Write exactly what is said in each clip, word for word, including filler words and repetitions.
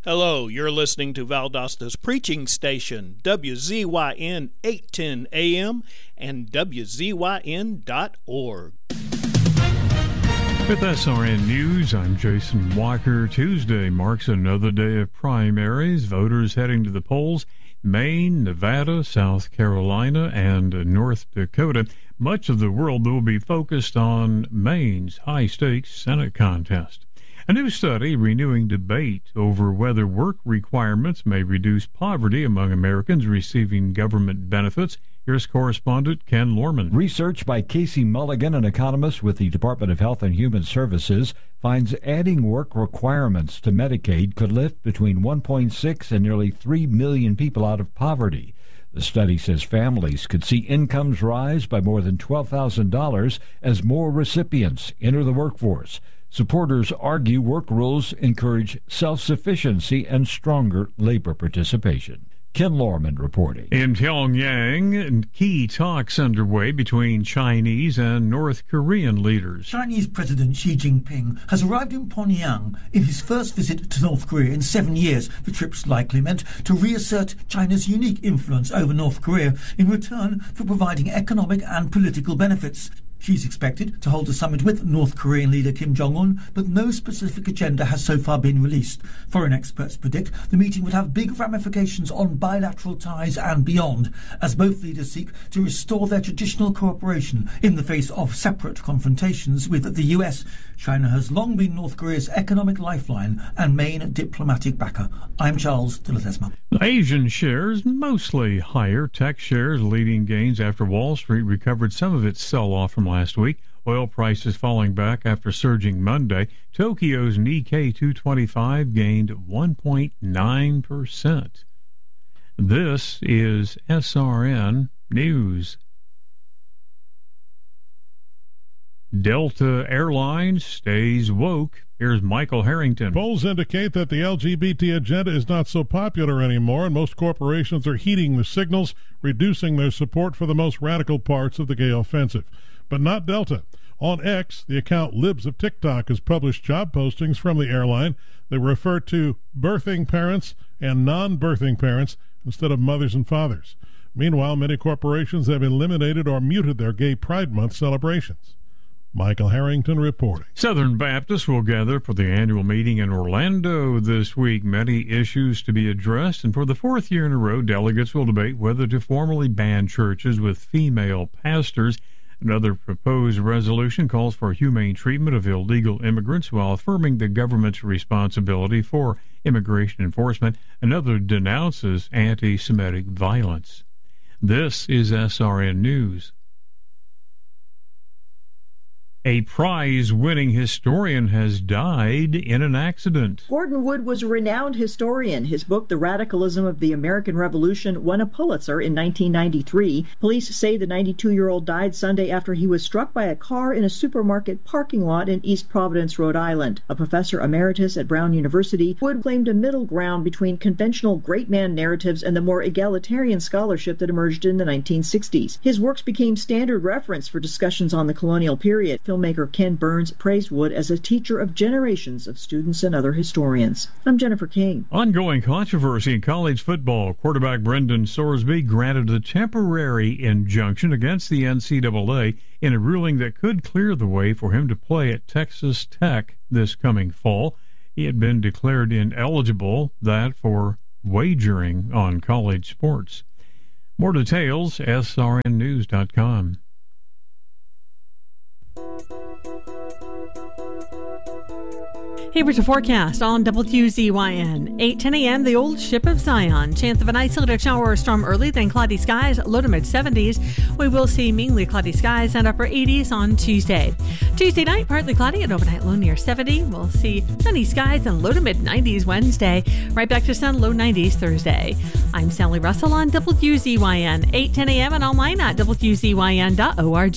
Hello, you're listening to Valdosta's preaching station, W Z Y N eight ten A M and W Z Y N dot org. With S R N News, I'm Jason Walker. Tuesday marks another day of primaries. Voters heading to the polls. Maine, Nevada, South Carolina, and North Dakota. Much of the world will be focused on Maine's high-stakes Senate contest. A new study renewing debate over whether work requirements may reduce poverty among Americans receiving government benefits. Here's correspondent Ken Lorman. Research by Casey Mulligan, an economist with the Department of Health and Human Services, finds adding work requirements to Medicaid could lift between one point six and nearly three million people out of poverty. The study says families could see incomes rise by more than twelve thousand dollars as more recipients enter the workforce. Supporters argue work rules encourage self-sufficiency and stronger labor participation. Ken Lorman reporting. In Pyongyang, key talks underway between Chinese and North Korean leaders. Chinese President Xi Jinping has arrived in Pyongyang in his first visit to North Korea in seven years. The trip's likely meant to reassert China's unique influence over North Korea in return for providing economic and political benefits. She's expected to hold a summit with North Korean leader Kim Jong-un, but no specific agenda has so far been released. Foreign experts predict the meeting would have big ramifications on bilateral ties and beyond, as both leaders seek to restore their traditional cooperation in the face of separate confrontations with the U S. China has long been North Korea's economic lifeline and main diplomatic backer. I'm Charles de Ledesma. Asian shares mostly higher. Tech shares leading gains after Wall Street recovered some of its sell-off from last week. Oil prices falling back after surging Monday. Tokyo's Nikkei two twenty-five gained one point nine percent. This is S R N News. Delta Airlines stays woke. Here's Michael Harrington. Polls indicate that the L G B T agenda is not so popular anymore, and most corporations are heeding the signals, reducing their support for the most radical parts of the gay offensive. But not Delta. On X, the account Libs of TikTok has published job postings from the airline that refer to birthing parents and non-birthing parents instead of mothers and fathers. Meanwhile, many corporations have eliminated or muted their Gay Pride Month celebrations. Michael Harrington reporting. Southern Baptists will gather for the annual meeting in Orlando this week. Many issues to be addressed, and for the fourth year in a row, delegates will debate whether to formally ban churches with female pastors. Another proposed resolution calls for humane treatment of illegal immigrants while affirming the government's responsibility for immigration enforcement. Another denounces anti-Semitic violence. This is S R N News. A prize-winning historian has died in an accident. Gordon Wood was a renowned historian. His book, The Radicalism of the American Revolution, won a Pulitzer in nineteen ninety-three. Police say the ninety-two-year-old died Sunday after he was struck by a car in a supermarket parking lot in East Providence, Rhode Island. A professor emeritus at Brown University, Wood claimed a middle ground between conventional great man narratives and the more egalitarian scholarship that emerged in the nineteen sixties. His works became standard reference for discussions on the colonial period. Filmmaker Ken Burns praised Wood as a teacher of generations of students and other historians. I'm Jennifer King. Ongoing controversy in college football. Quarterback Brendan Sorsby granted a temporary injunction against the N C double A in a ruling that could clear the way for him to play at Texas Tech this coming fall. He had been declared ineligible, that for wagering on college sports. More details, S R N news dot com. Here's a forecast on W Z Y N. eight ten a.m., the old ship of Zion. Chance of an isolated shower or storm early, then cloudy skies, low to mid-seventies. We will see mainly cloudy skies and upper eighties on Tuesday. Tuesday night, partly cloudy and overnight low near seventy. We'll see sunny skies and low to mid-nineties Wednesday. Right back to sun, low nineties Thursday. I'm Sally Russell on W Z Y N. eight ten a.m. and online at W Z Y N dot org.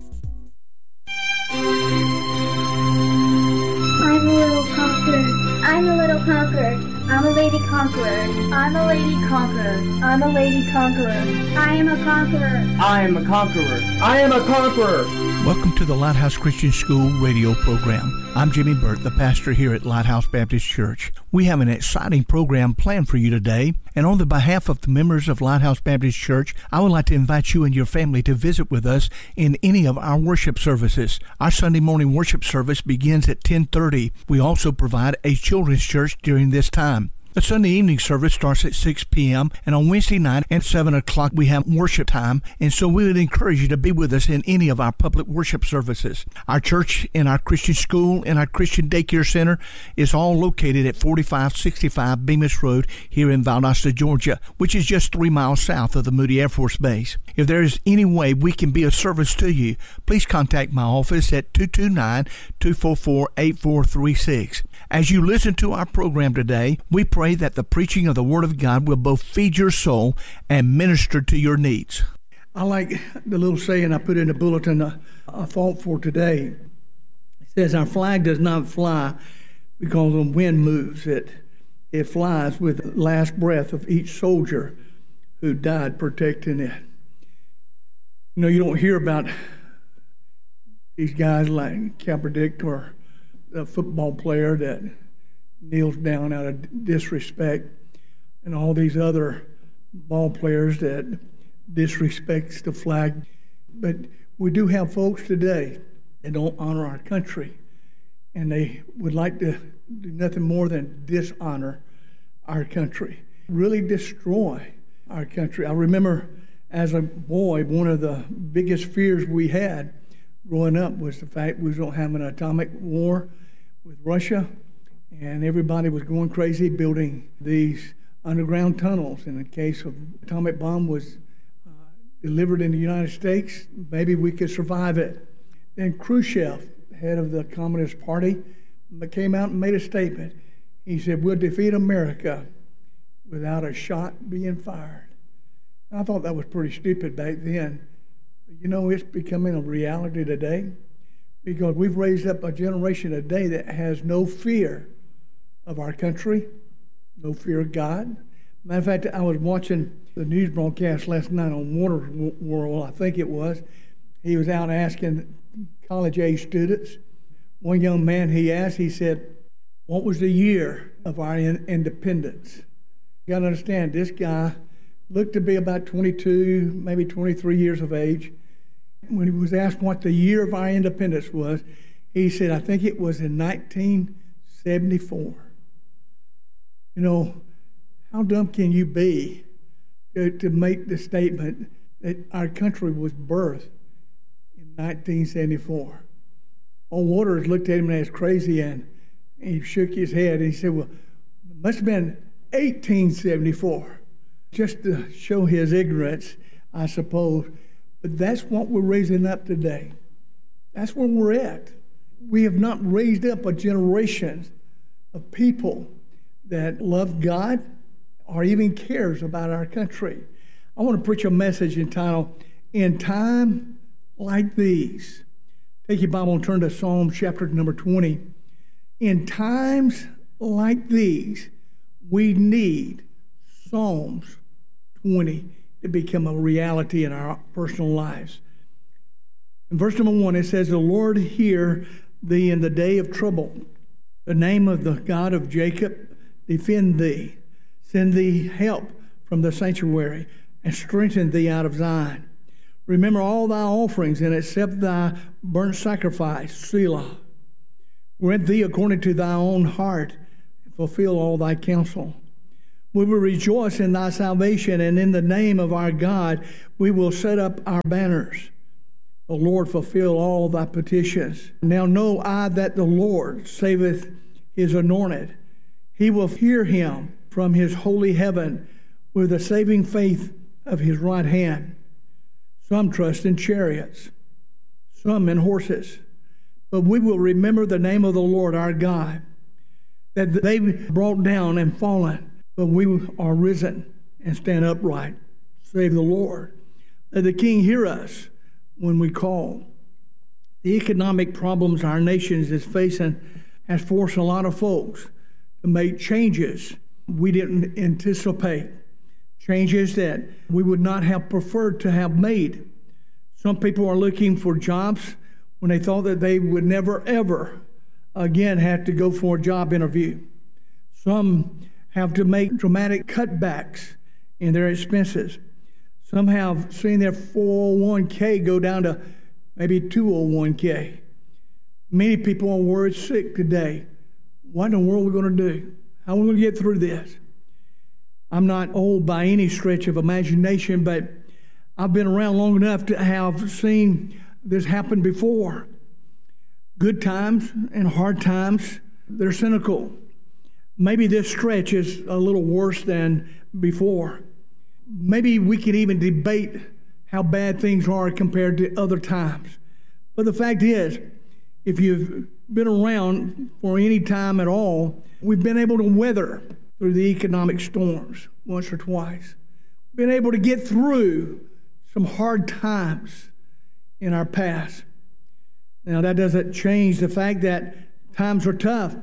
I'm a little conqueror. I'm a little conqueror. I'm a lady conqueror. I'm a lady conqueror. I'm a lady conqueror. I am a conqueror. I am a conqueror. I am a conqueror. Welcome to the Lighthouse Christian School radio program. I'm Jimmy Burt, the pastor here at Lighthouse Baptist Church. We have an exciting program planned for you today, and on the behalf of the members of Lighthouse Baptist Church, I would like to invite you and your family to visit with us in any of our worship services. Our Sunday morning worship service begins at ten thirty. We also provide a children's church during this time. The Sunday evening service starts at six p.m. and on Wednesday night at seven o'clock we have worship time, and so we would encourage you to be with us in any of our public worship services. Our church and our Christian school and our Christian daycare center is all located at forty-five sixty-five Bemis Road here in Valdosta, Georgia, which is just three miles south of the Moody Air Force Base. If there is any way we can be of service to you, please contact my office at two two nine, two four four, eight four three six. As you listen to our program today, we pray that the preaching of the Word of God will both feed your soul and minister to your needs. I like the little saying I put in the bulletin, a, a thought for today. It says, our flag does not fly because the wind moves it. It flies with the last breath of each soldier who died protecting it. You know, you don't hear about these guys like Kaepernick or a football player that kneels down out of disrespect, and all these other ball players that disrespects the flag. But we do have folks today that don't honor our country, and they would like to do nothing more than dishonor our country, really destroy our country. I remember as a boy, one of the biggest fears we had growing up was the fact we was going to have an atomic war with Russia, and everybody was going crazy building these underground tunnels. In the case of atomic bomb was uh, delivered in the United States, maybe we could survive it. Then Khrushchev, head of the Communist Party, came out and made a statement. He said, we'll defeat America without a shot being fired. And I thought that was pretty stupid back then. But you know, it's becoming a reality today, because we've raised up a generation today that has no fear of our country, no fear of God. Matter of fact, I was watching the news broadcast last night on Water World, I think it was. He was out asking college-age students. One young man he asked, he said, what was the year of our in- independence? You got to understand, this guy looked to be about twenty-two, maybe twenty-three years of age. When he was asked what the year of our independence was, he said, I think it was in nineteen seventy-four. You know, how dumb can you be to, to make the statement that our country was birthed in nineteen seventy-four? Old Waters looked at him as crazy, and he shook his head, and he said, well, it must have been eighteen seventy-four, just to show his ignorance, I suppose. But that's what we're raising up today. That's where we're at. We have not raised up a generation of people that love God or even cares about our country. I want to preach a message entitled, In Time Like These. Take your Bible and turn to Psalm chapter number twenty. In times like these, we need Psalms twenty to become a reality in our personal lives. In verse number one, it says, the Lord hear thee in the day of trouble. The name of the God of Jacob defend thee. Send thee help from the sanctuary, and strengthen thee out of Zion. Remember all thy offerings, and accept thy burnt sacrifice, Selah. Grant thee according to thy own heart, and fulfill all thy counsel. We will rejoice in thy salvation, and in the name of our God we will set up our banners. The Lord fulfill all thy petitions. Now know I that the Lord saveth his anointed. He will hear him from his holy heaven with the saving faith of his right hand. Some trust in chariots, some in horses, but we will remember the name of the Lord our God, that they brought down and fallen, but we are risen and stand upright. Save the Lord. Let the King hear us when we call. The economic problems our nation is facing has forced a lot of folks to make changes we didn't anticipate, changes that we would not have preferred to have made. Some people are looking for jobs when they thought that they would never, ever again, have to go for a job interview. Some have to make dramatic cutbacks in their expenses. Some have seen their four oh one k go down to maybe two oh one k. Many people are worried sick today. What in the world are we going to do? How are we going to get through this? I'm not old by any stretch of imagination, but I've been around long enough to have seen this happen before. Good times and hard times, they're cynical. Maybe this stretch is a little worse than before. Maybe we can even debate how bad things are compared to other times. But the fact is, if you've been around for any time at all, we've been able to weather through the economic storms once or twice. Been able to get through some hard times in our past. Now, that doesn't change the fact that times are tough,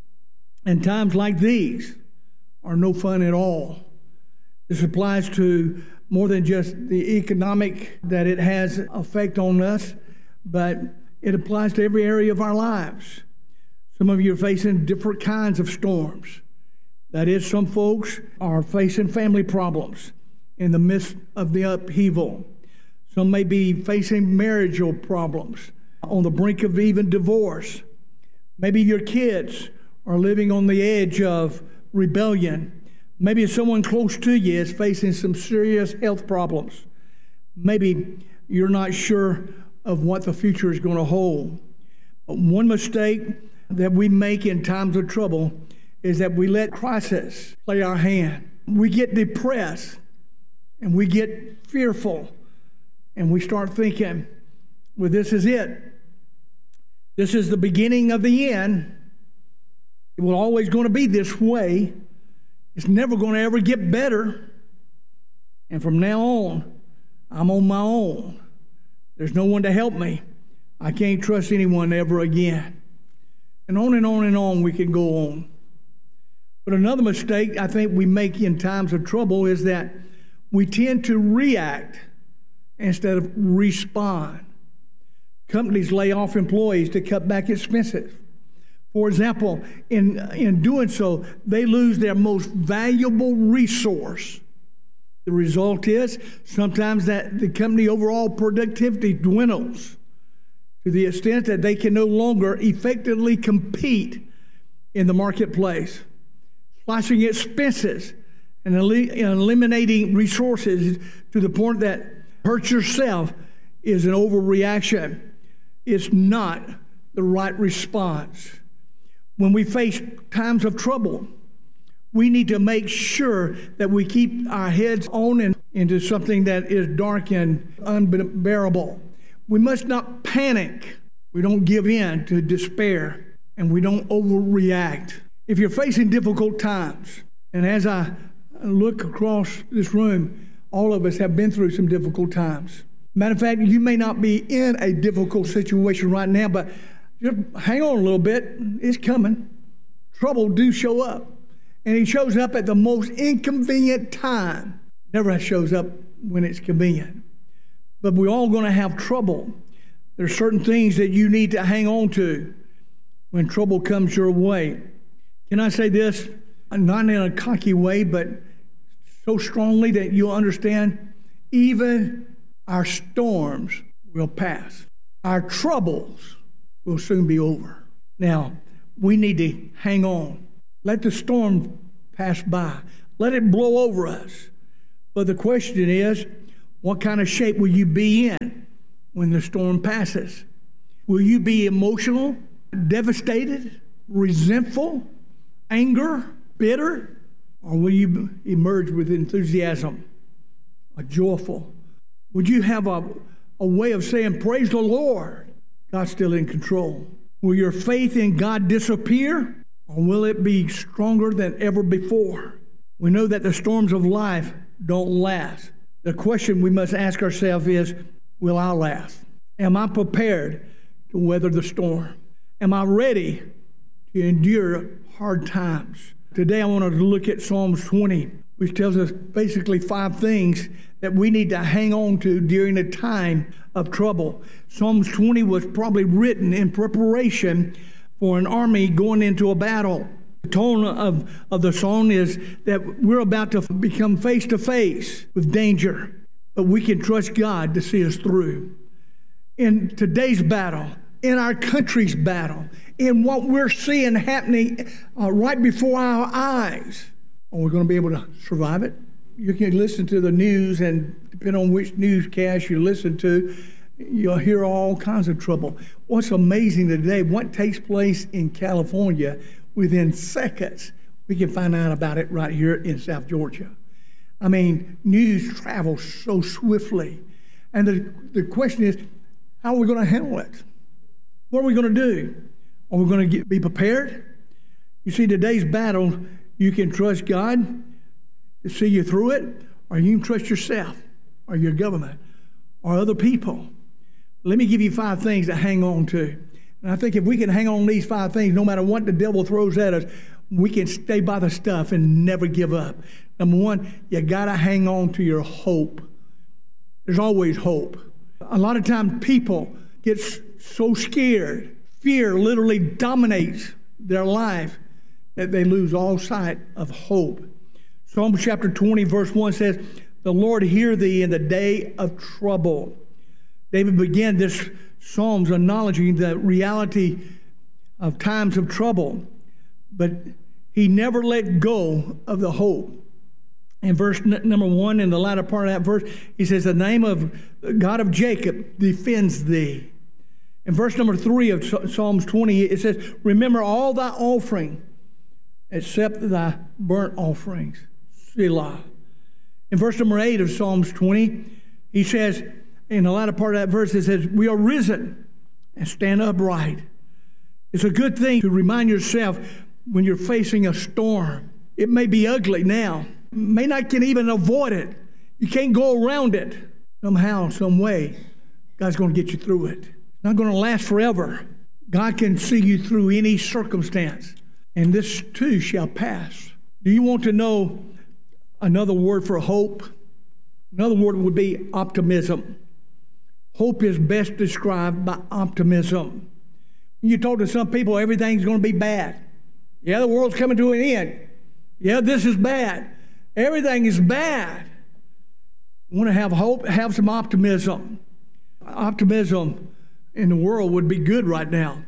and times like these are no fun at all. This applies to more than just the economic that it has effect on us, but it applies to every area of our lives. Some of you are facing different kinds of storms. That is, some folks are facing family problems in the midst of the upheaval. Some may be facing marital problems on the brink of even divorce. Maybe your kids are living on the edge of rebellion. Maybe someone close to you is facing some serious health problems. Maybe you're not sure of what the future is going to hold. But one mistake that we make in times of trouble is that we let crisis play our hand. We get depressed and we get fearful and we start thinking, well, this is it. This is the beginning of the end. It will always going to be this way. It's never going to ever get better. And from now on, I'm on my own. There's no one to help me. I can't trust anyone ever again. And on and on and on we can go on. But another mistake I think we make in times of trouble is that we tend to react instead of respond. Companies lay off employees to cut back expenses. For example, in, in doing so, they lose their most valuable resource. The result is sometimes that the company overall productivity dwindles to the extent that they can no longer effectively compete in the marketplace. Slashing expenses and eliminating resources to the point that hurt yourself is an overreaction. It's not the right response. When we face times of trouble, we need to make sure that we keep our heads on and into something that is dark and unbearable. We must not panic. We don't give in to despair, and we don't overreact. If you're facing difficult times, and as I look across this room, all of us have been through some difficult times. Matter of fact, you may not be in a difficult situation right now, but just hang on a little bit. It's coming. Trouble do show up. And it shows up at the most inconvenient time. Never shows up when it's convenient. But we're all going to have trouble. There's certain things that you need to hang on to when trouble comes your way. Can I say this? Not in a cocky way, but so strongly that you'll understand, even our storms will pass. Our troubles will soon be over. Now, we need to hang on. Let the storm pass by. Let it blow over us. But the question is, what kind of shape will you be in when the storm passes? Will you be emotional, devastated, resentful, anger, bitter? Or will you emerge with enthusiasm, a joyful? Would you have a, a way of saying, praise the Lord, God's still in control? Will your faith in God disappear, or will it be stronger than ever before? We know that the storms of life don't last. The question we must ask ourselves is, will I last? Am I prepared to weather the storm? Am I ready to endure hard times? Today I want to look at Psalms twenty, which tells us basically five things that we need to hang on to during a time of trouble. Psalms twenty was probably written in preparation for an army going into a battle. The tone of, of the song is that we're about to become face to face with danger, but we can trust God to see us through. In today's battle, in our country's battle, in what we're seeing happening uh, right before our eyes, are we going to be able to survive it? You can listen to the news, and depending on which newscast you listen to, you'll hear all kinds of trouble. What's amazing today, what takes place in California, within seconds, we can find out about it right here in South Georgia. I mean, news travels so swiftly. And the, the question is, how are we going to handle it? What are we going to do? Are we going to get, be prepared? You see, today's battle, you can trust God to see you through it, or you can trust yourself, or your government, or other people. Let me give you five things to hang on to. And I think if we can hang on to these five things, no matter what the devil throws at us, we can stay by the stuff and never give up. Number one, you got to hang on to your hope. There's always hope. A lot of times people get so scared. Fear literally dominates their life that they lose all sight of hope. Psalm chapter twenty, verse one says, "The Lord hear thee in the day of trouble." David began this Psalms acknowledging the reality of times of trouble, but he never let go of the hope. In verse n- number one, in the latter part of that verse, he says, "The name of God of Jacob defends thee." In verse number three of Psalms twenty, it says, "Remember all thy offering, except thy burnt offerings." Selah. In verse number eight of Psalms twenty, he says, in the latter part of that verse, it says, "We are risen and stand upright." It's a good thing to remind yourself when you're facing a storm. It may be ugly now. You may not can even avoid it. You can't go around it. Somehow, some way, God's going to get you through it. It's not going to last forever. God can see you through any circumstance. And this too shall pass. Do you want to know another word for hope? Another word would be optimism. Hope is best described by optimism. You talk to some people, everything's going to be bad. Yeah, the world's coming to an end. Yeah, this is bad. Everything is bad. You want to have hope? Have some optimism. Optimism in the world would be good right now.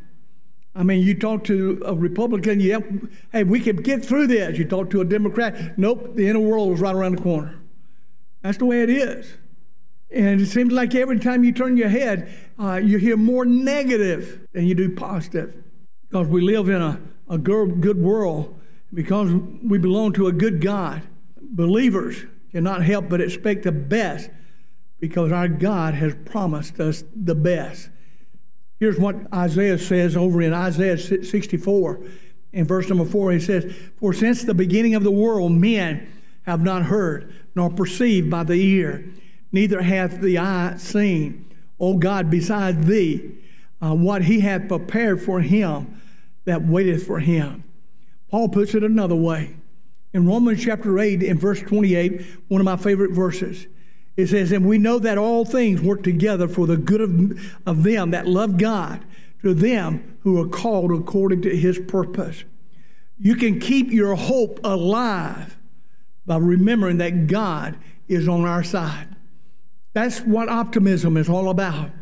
I mean, you talk to a Republican, yeah, hey, we can get through this. You talk to a Democrat, nope, the end of the world is right around the corner. That's the way it is. And it seems like every time you turn your head, uh, you hear more negative than you do positive. Because we live in a, a good world, because we belong to a good God. Believers cannot help but expect the best, because our God has promised us the best. Here's what Isaiah says over in Isaiah sixty-four. In verse number four, he says, "For since the beginning of the world, men have not heard, nor perceived by the ear, neither hath the eye seen, O God, beside thee, uh, what he hath prepared for him that waiteth for him." Paul puts it another way. In Romans chapter eight, in verse twenty-eight, one of my favorite verses, it says, "And we know that all things work together for the good of, of them that love God, to them who are called according to his purpose." You can keep your hope alive by remembering that God is on our side. That's what optimism is all about.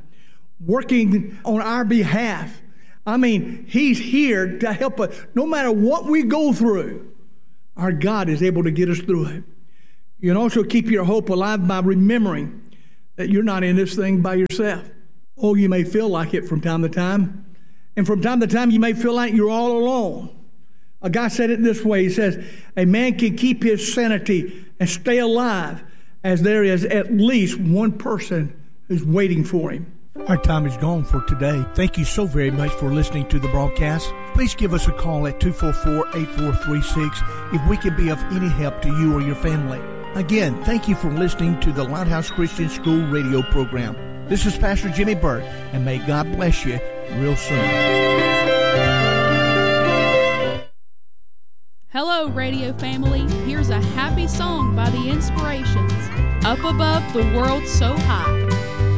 Working on our behalf. I mean, he's here to help us. No matter what we go through, our God is able to get us through it. You can also keep your hope alive by remembering that you're not in this thing by yourself. Oh, you may feel like it from time to time. And from time to time, you may feel like you're all alone. A guy said it this way. He says, "A man can keep his sanity and stay alive as there is at least one person who's waiting for him." Our time is gone for today. Thank you so very much for listening to the broadcast. Please give us a call at two four four, eight four three six if we can be of any help to you or your family. Again, thank you for listening to the Lighthouse Christian School radio program. This is Pastor Jimmy Burt, and may God bless you real soon. Hello, radio family. Here's a happy song by the Inspirations, "Up Above the World So High."